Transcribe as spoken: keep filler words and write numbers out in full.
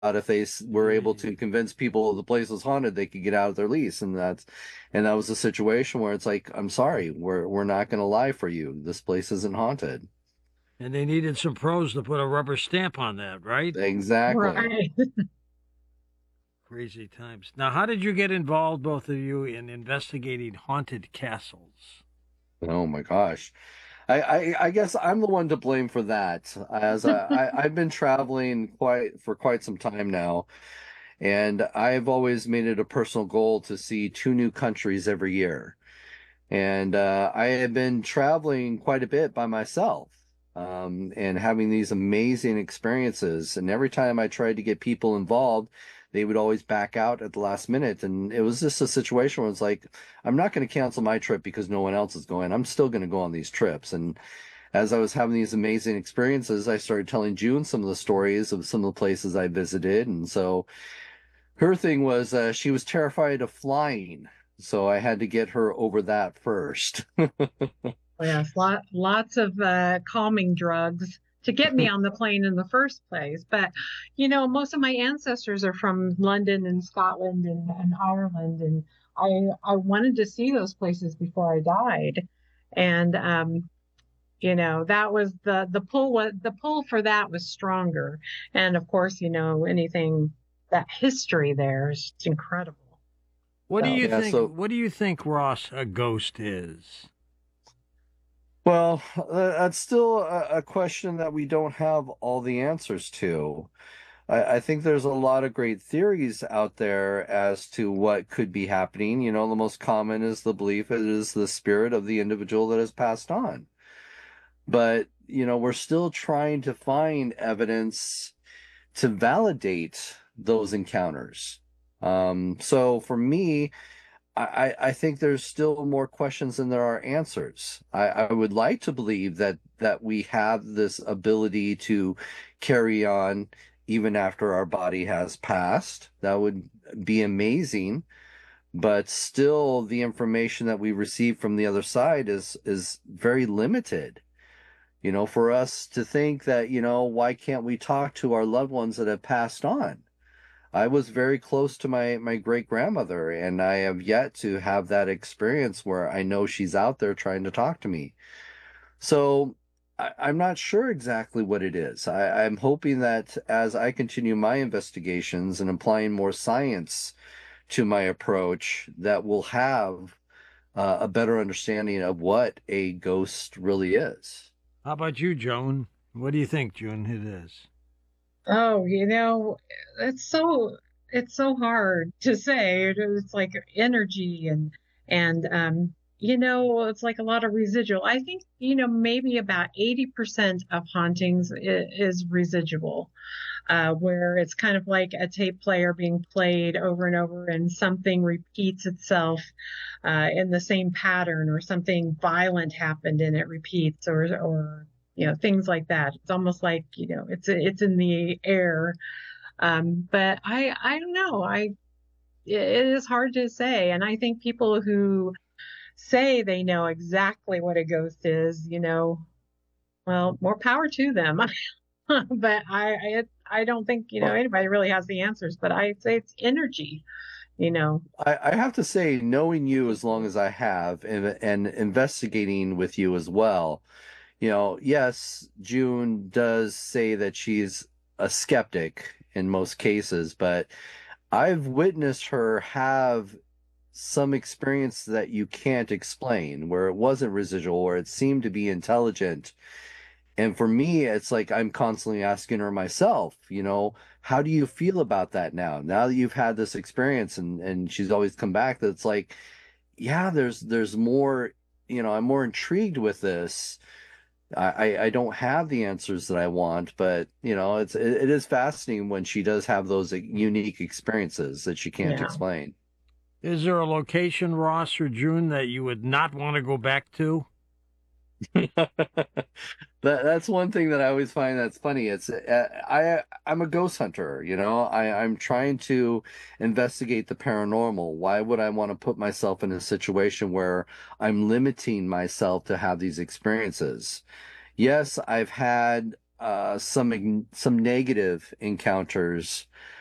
if they s- were able Mm. to convince people the place was haunted, they could get out of their lease, and that's and that was a situation where it's like, I'm sorry, we're we're not going to lie for you. This place isn't haunted. And they needed some pros to put a rubber stamp on that, right? Exactly. Right. Crazy times. Now, how did you get involved, both of you, in investigating haunted castles? Oh my gosh. I, I, I guess I'm the one to blame for that, as I, I, I've been traveling quite for quite some time now, and I've always made it a personal goal to see two new countries every year. And uh, I have been traveling quite a bit by myself, um, and having these amazing experiences. And every time I tried to get people involved, they would always back out at the last minute. And it was just a situation where it's like, I'm not going to cancel my trip because no one else is going. I'm still going to go on these trips. And as I was having these amazing experiences, I started telling June some of the stories of some of the places I visited. And so her thing was uh, she was terrified of flying. So I had to get her over that first. Yes, lot, lots of uh, calming drugs to get me on the plane in the first place. But, you know, most of my ancestors are from London and Scotland and, and Ireland, and I I wanted to see those places before I died. And um, you know, that was the the pull was the pull for that was stronger. And of course, you know, anything that history there is just incredible. What do So you Yeah, think? so What do you think, Ross, a ghost is? well, uh, that's still a, a question that we don't have all the answers to. I, I think there's a lot of great theories out there as to what could be happening. You know, the most common is the belief it is the spirit of the individual that has passed on. But, you know, we're still trying to find evidence to validate those encounters. Um, so for me, I, I think there's still more questions than there are answers. I, I would like to believe that that we have this ability to carry on even after our body has passed. That would be amazing. But still, the information that we receive from the other side is is very limited. You know, for us to think that, you know, why can't we talk to our loved ones that have passed on? I was very close to my my great grandmother, and I have yet to have that experience where I know she's out there trying to talk to me. So I, I'm not sure exactly what it is. I, I'm hoping that as I continue my investigations and applying more science to my approach, that we'll have uh, a better understanding of what a ghost really is. How about you, Joan? What do you think, June, it is? oh, you know, it's so it's so hard to say. It- It's like energy and and um, you know, it's like a lot of residual. I think, you know, maybe about eighty percent of hauntings is, is residual, uh, where it's kind of like a tape player being played over and over, and something repeats itself uh, in the same pattern, or something violent happened and it repeats, or or you know, things like that. It's almost like, you know, it's it's in the air. Um, but I I don't know. I it is hard to say, and I think people who say they know exactly what a ghost is, you know, well, more power to them. But I, I I don't think, you know, Well, anybody really has the answers. But I'd say it's energy, you know. I, I have to say, knowing you as long as I have and, and investigating with you as well, you know, yes, June does say that she's a skeptic in most cases, but I've witnessed her have some experience that you can't explain, where it wasn't residual, where it seemed to be intelligent. And for me, it's like I'm constantly asking her myself, you know, how do you feel about that now? Now that you've had this experience, and and she's always come back that it's like, yeah, there's there's more, you know, I'm more intrigued with this. I, I I don't have the answers that I want, but you know, it's it, it is fascinating when she does have those unique experiences that she can't Yeah. explain. Is there a location, Ross or June, that you would not want to go back to? That that's one thing that I always find that's funny. It's uh, I I'm a ghost hunter, you know. I I'm trying to investigate the paranormal. Why would I want to put myself in a situation where I'm limiting myself to have these experiences? Yes, I've had uh, some some negative encounters